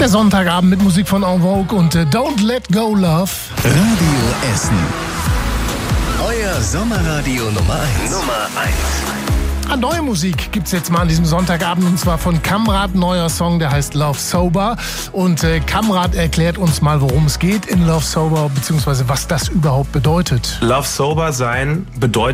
Der Sonntagabend mit Musik von En Vogue und Don't Let Go Love. Radio Essen. Euer Sommerradio Nummer 1. Neue Musik gibt's jetzt mal an diesem Sonntagabend, und zwar von Kamrat. Neuer Song, der heißt Love Sober. Und Kamrat erklärt uns mal, worum es geht in Love Sober, beziehungsweise was das überhaupt bedeutet. Love Sober sein bedeutet